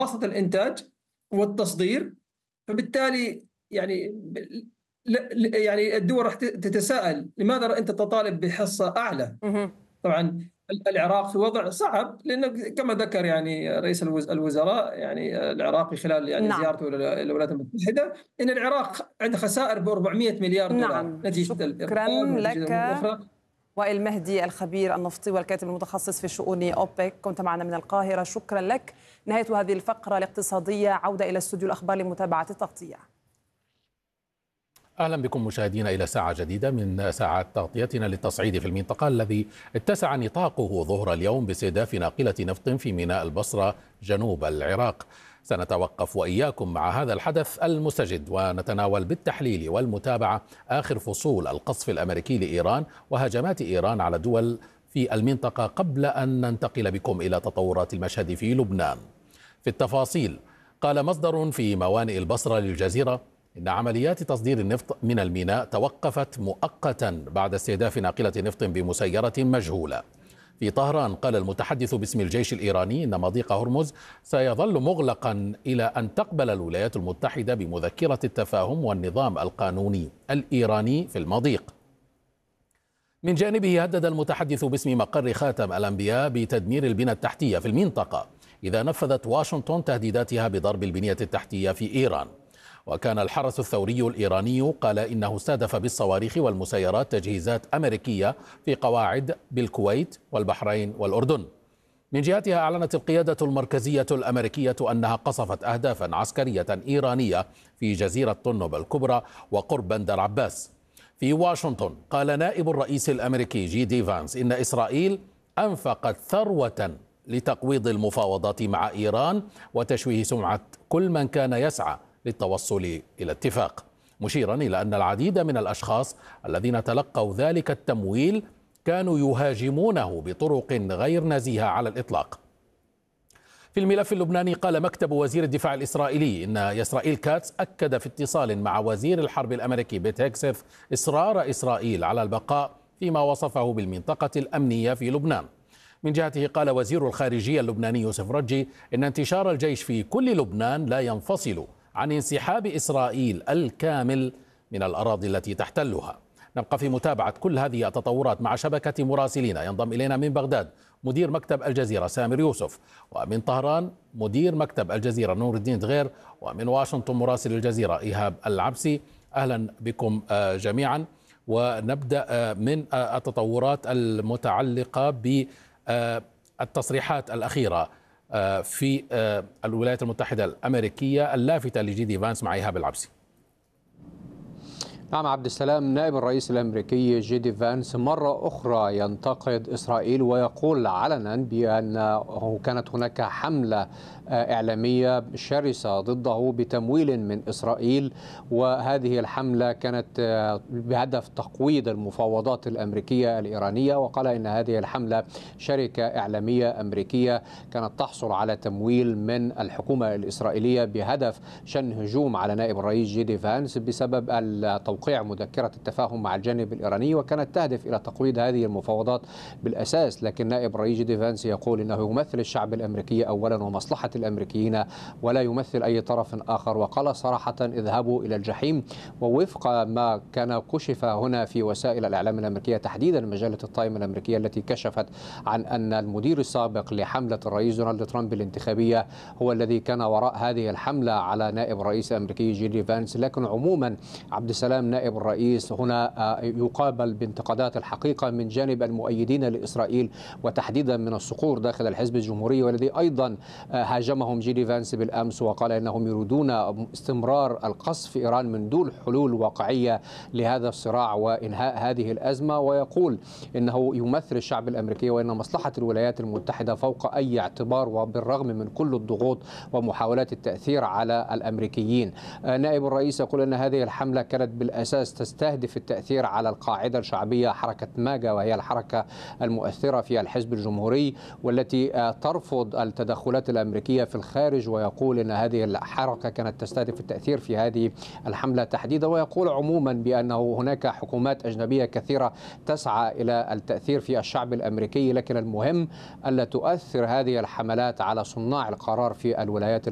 وسط الإنتاج والتصدير. فبالتالي يعني يعني الدول راح تتساءل لماذا أنت تطالب بحصة أعلى؟ مهم. طبعا العراق في وضع صعب، لأنه كما ذكر يعني رئيس الوزراء يعني العراقي خلال يعني نعم. زيارته للولايات المتحدة، أن العراق عنده خسائر ب 400 مليار دولار نعم، نتيجة شكرا الإرهاب ونتيجة لك أمور أخرى. وائل مهدي، الخبير النفطي والكاتب المتخصص في شؤون أوبك، كنت معنا من القاهرة، شكرا لك. نهاية هذه الفقرة الاقتصادية، عودة إلى استوديو الأخبار لمتابعة التغطية. أهلا بكم مشاهدينا إلى ساعة جديدة من ساعات تغطيتنا للتصعيد في المنطقة، الذي اتسع نطاقه ظهر اليوم باستهداف ناقلة نفط في ميناء البصرة جنوب العراق. سنتوقف وإياكم مع هذا الحدث المستجد ونتناول بالتحليل والمتابعة آخر فصول القصف الأمريكي لإيران وهجمات إيران على دول في المنطقة، قبل أن ننتقل بكم إلى تطورات المشهد في لبنان. في التفاصيل، قال مصدر في موانئ البصرة للجزيرة إن عمليات تصدير النفط من الميناء توقفت مؤقتا بعد استهداف ناقلة نفط بمسيرة مجهولة. في طهران، قال المتحدث باسم الجيش الإيراني إن مضيق هرمز سيظل مغلقا إلى أن تقبل الولايات المتحدة بمذكرة التفاهم والنظام القانوني الإيراني في المضيق. من جانبه، هدد المتحدث باسم مقر خاتم الأنبياء بتدمير البنى التحتية في المنطقة إذا نفذت واشنطن تهديداتها بضرب البنية التحتية في إيران. وكان الحرس الثوري الإيراني قال إنه استهدف بالصواريخ والمسيرات تجهيزات أمريكية في قواعد بالكويت والبحرين والأردن. من جهتها، أعلنت القيادة المركزية الأمريكية أنها قصفت أهدافا عسكرية إيرانية في جزيرة طنب الكبرى وقرب بندر عباس. في واشنطن، قال نائب الرئيس الأمريكي جي دي فانس إن إسرائيل أنفقت ثروة لتقويض المفاوضات مع إيران وتشويه سمعة كل من كان يسعى للتوصل إلى اتفاق، مشيرا إلى أن العديد من الأشخاص الذين تلقوا ذلك التمويل كانوا يهاجمونه بطرق غير نزيهة على الإطلاق. في الملف اللبناني، قال مكتب وزير الدفاع الإسرائيلي إن إسرائيل كاتس أكد في اتصال مع وزير الحرب الأمريكي بيت هيكسث إصرار إسرائيل على البقاء فيما وصفه بالمنطقة الأمنية في لبنان. من جهته، قال وزير الخارجية اللبناني يوسف رجي إن انتشار الجيش في كل لبنان لا ينفصل عن انسحاب إسرائيل الكامل من الأراضي التي تحتلها. نبقى في متابعة كل هذه التطورات مع شبكة مراسلين. ينضم إلينا من بغداد مدير مكتب الجزيرة سامر يوسف، ومن طهران مدير مكتب الجزيرة نور الدين دغير، ومن واشنطن مراسل الجزيرة إيهاب العبسي. أهلا بكم جميعا، ونبدأ من التطورات المتعلقة بالتصريحات الأخيرة في الولايات المتحدة الأمريكية اللافتة لجي دي فانس مع إيهاب العبسي. نعم عبد السلام، نائب الرئيس الأمريكي جي دي فانس مرة أخرى ينتقد إسرائيل ويقول علنا بأنه كانت هناك حملة إعلامية شرسة ضده بتمويل من إسرائيل، وهذه الحملة كانت بهدف تقويض المفاوضات الأمريكية الإيرانية. وقال إن هذه الحملة شركة إعلامية أمريكية كانت تحصل على تمويل من الحكومة الإسرائيلية بهدف شن هجوم على نائب الرئيس جي دي فانس بسبب توقيع مذكرة التفاهم مع الجانب الإيراني، وكانت تهدف إلى تقويض هذه المفاوضات بالأساس. لكن نائب الرئيس جي دي فانس يقول إنه يمثل الشعب الأمريكي أولا ومصلحة الأمريكيين ولا يمثل أي طرف آخر، وقال صراحة اذهبوا إلى الجحيم. ووفق ما كان كشف هنا في وسائل الإعلام الأمريكية، تحديدا مجلة التايم الأمريكية التي كشفت عن أن المدير السابق لحملة الرئيس دونالد ترامب الانتخابية هو الذي كان وراء هذه الحملة على نائب الرئيس الأمريكي جي دي فانس. لكن عموما عبد السلام، نائب الرئيس هنا يقابل بانتقادات الحقيقة من جانب المؤيدين لإسرائيل، وتحديدا من الصقور داخل الحزب الجمهوري، والذي أيضا هاجمهم جي دي فانس بالأمس وقال إنهم يريدون استمرار القصف في إيران من دون حلول واقعية لهذا الصراع وإنهاء هذه الأزمة. ويقول إنه يمثل الشعب الأمريكي وإن مصلحة الولايات المتحدة فوق أي اعتبار، وبالرغم من كل الضغوط ومحاولات التأثير على الأمريكيين. نائب الرئيس يقول أن هذه الحملة كانت بالأساس تستهدف التأثير على القاعدة الشعبية حركة ماجا، وهي الحركة المؤثرة في الحزب الجمهوري والتي ترفض التدخلات الأمريكية في الخارج. ويقول أن هذه الحركة كانت تستهدف التأثير في هذه الحملة تحديدا. ويقول عموما بأنه هناك حكومات أجنبية كثيرة تسعى إلى التأثير في الشعب الأمريكي، لكن المهم ألا تؤثر هذه الحملات على صناع القرار في الولايات